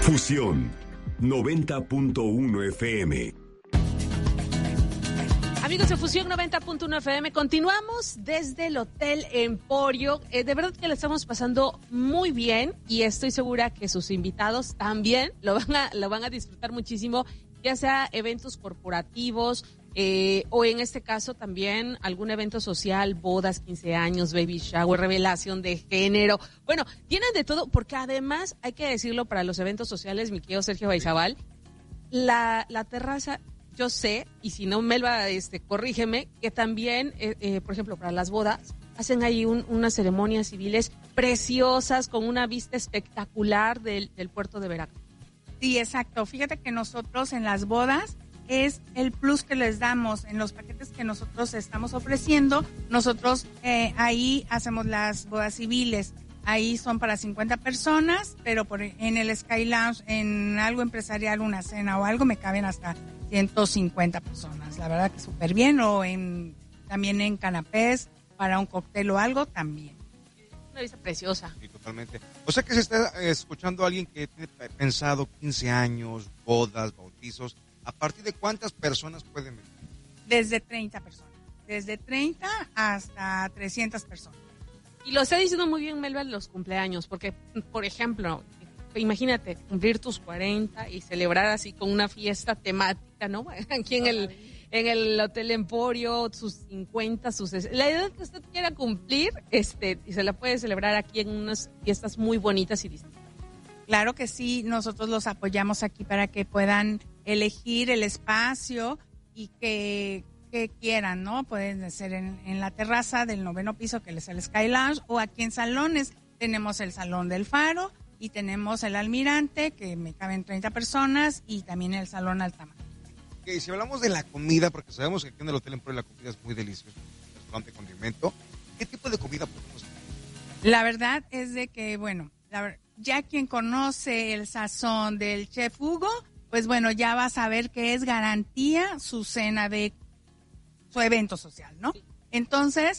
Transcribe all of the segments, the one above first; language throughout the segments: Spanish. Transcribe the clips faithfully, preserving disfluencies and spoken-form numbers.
Fusión noventa punto uno F M. Amigos de Fusión noventa punto uno F M, continuamos desde el Hotel Emporio. Eh, de verdad que lo estamos pasando muy bien y estoy segura que sus invitados también lo van a, lo van a disfrutar muchísimo, ya sea eventos corporativos eh, o en este caso también algún evento social, bodas, quince años, baby shower, revelación de género. Bueno, tienen de todo, porque además, hay que decirlo, para los eventos sociales, mi querido Sergio Baizabal, la, la terraza... Yo sé, y si no, Melba, este, corrígeme, que también, eh, eh, por ejemplo, para las bodas, hacen ahí un, unas ceremonias civiles preciosas con una vista espectacular del, del puerto de Veracruz. Sí, exacto. Fíjate que nosotros en las bodas es el plus que les damos en los paquetes que nosotros estamos ofreciendo. Nosotros eh, ahí hacemos las bodas civiles. Ahí son para cincuenta personas, pero por, en el Sky Lounge, en algo empresarial, una cena o algo, me caben hasta ciento cincuenta personas. La verdad que súper bien. O en también en canapés, para un cóctel o algo, también. Una vista preciosa. Sí, totalmente. O sea que se está escuchando a alguien que tiene pensado quince años, bodas, bautizos. ¿A partir de cuántas personas pueden venir? Desde treinta personas. Desde treinta hasta trescientas personas. Y lo está diciendo muy bien, Melba, los cumpleaños, porque, por ejemplo, imagínate cumplir tus cuarenta y celebrar así con una fiesta temática, ¿no? Aquí en el, en el Hotel Emporio, sus cincuenta, sus... La edad que usted quiera cumplir, este, y se la puede celebrar aquí en unas fiestas muy bonitas y distintas. Claro que sí, nosotros los apoyamos aquí para que puedan elegir el espacio y que... que quieran, ¿no? Pueden ser en, en la terraza del noveno piso, que es el Sky Lounge, o aquí en salones. Tenemos el Salón del Faro y tenemos el Almirante, que me caben treinta personas, y también el Salón Altamar. Okay, si hablamos de la comida, porque sabemos que aquí en el Hotel Emporio la comida es muy deliciosa, restaurante condimento, ¿qué tipo de comida podemos hacer? La verdad es de que, bueno, la, ya quien conoce el sazón del Chef Hugo, pues bueno, ya va a saber que es garantía su cena de su evento social, ¿no? Entonces,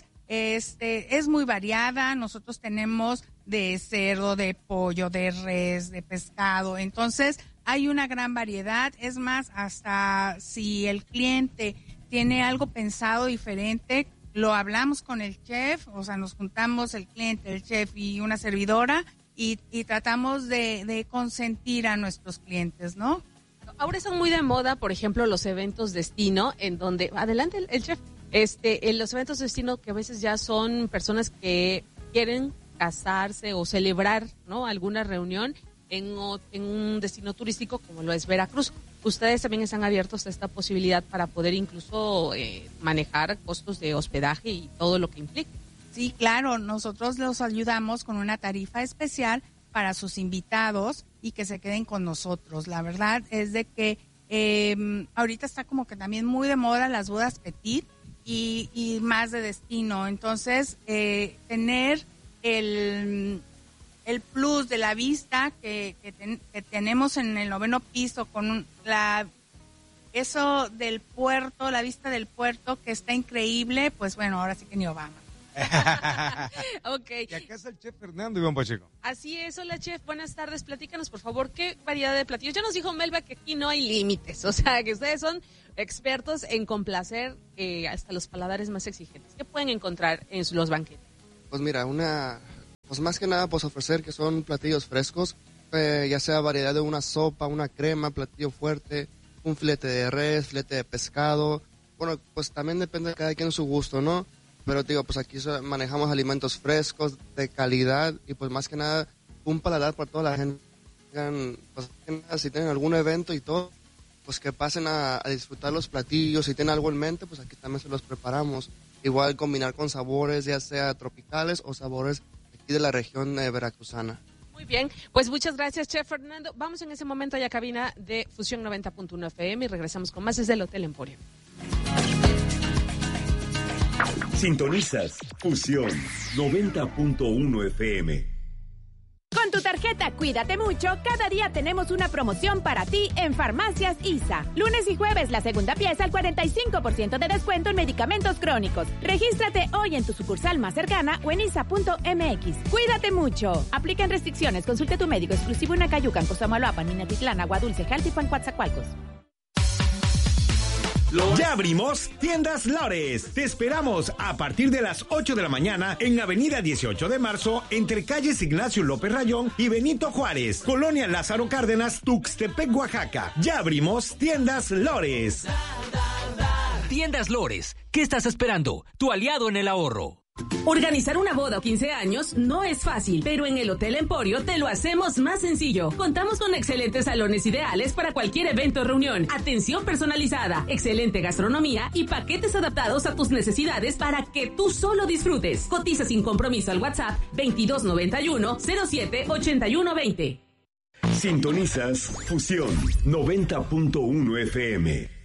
este, es muy variada. Nosotros tenemos de cerdo, de pollo, de res, de pescado. Entonces, hay una gran variedad. Es más, hasta si el cliente tiene algo pensado diferente, lo hablamos con el chef, o sea, nos juntamos el cliente, el chef y una servidora y, y tratamos de, de consentir a nuestros clientes, ¿no? Ahora están muy de moda, por ejemplo, los eventos destino, en donde, adelante el, el chef, este, en los eventos destino que a veces ya son personas que quieren casarse o celebrar, ¿no? Alguna reunión en, en un destino turístico como lo es Veracruz. Ustedes también están abiertos a esta posibilidad para poder incluso eh, manejar costos de hospedaje y todo lo que implica. Sí, claro, nosotros los ayudamos con una tarifa especial para sus invitados y que se queden con nosotros. La verdad es de que eh, ahorita está como que también muy de moda las bodas petit y, y más de destino. Entonces, eh, tener el, el plus de la vista que, que, ten, que tenemos en el noveno piso con un, la eso del puerto, la vista del puerto que está increíble, pues bueno, ahora sí que ni Obama. Okay. Y acá está el chef Fernando Iván Pacheco. Así es, hola chef, buenas tardes, platícanos por favor qué variedad de platillos. Ya nos dijo Melba que aquí no hay límites, o sea que ustedes son expertos en complacer eh, hasta los paladares más exigentes. ¿Qué pueden encontrar en los banquetes? Pues mira, una, pues más que nada pues ofrecer que son platillos frescos, eh, ya sea variedad de una sopa, una crema, platillo fuerte, un filete de res, filete de pescado. Bueno, pues también depende de cada quien su gusto, ¿no? Pero digo, pues aquí manejamos alimentos frescos, de calidad, y pues más que nada, un paladar para toda la gente. Pues, si tienen algún evento y todo, pues que pasen a, a disfrutar los platillos. Si tienen algo en mente, pues aquí también se los preparamos. Igual combinar con sabores, ya sea tropicales o sabores aquí de la región eh, veracruzana. Muy bien, pues muchas gracias, chef Fernando. Vamos en ese momento a la cabina de Fusión noventa punto uno F M y regresamos con más desde el Hotel Emporio. Sintonizas Fusión noventa punto uno F M. Con tu tarjeta Cuídate Mucho, cada día tenemos una promoción para ti en Farmacias I S A. Lunes y jueves, la segunda pieza al cuarenta y cinco por ciento de descuento en medicamentos crónicos. Regístrate hoy en tu sucursal más cercana o en isa punto m x. Cuídate mucho. Aplican restricciones. Consulte a tu médico exclusivo en Acayucan, Cosamaloapan, Minatitlán, Aguadulce, Jaltipan, Coatzacoalcos. Ya abrimos Tiendas Lores. Te esperamos a partir de las ocho de la mañana en Avenida dieciocho de marzo, entre calles Ignacio López Rayón y Benito Juárez, Colonia Lázaro Cárdenas, Tuxtepec, Oaxaca. Ya abrimos Tiendas Lores. Tiendas Lores. ¿Qué estás esperando? Tu aliado en el ahorro. Organizar una boda o quince años no es fácil, pero en el Hotel Emporio te lo hacemos más sencillo. Contamos con excelentes salones ideales para cualquier evento o reunión, atención personalizada, excelente gastronomía y paquetes adaptados a tus necesidades para que tú solo disfrutes. Cotiza sin compromiso al WhatsApp veintidós noventa y uno cero siete ochenta y uno veinte. Sintonizas Fusión noventa punto uno F M.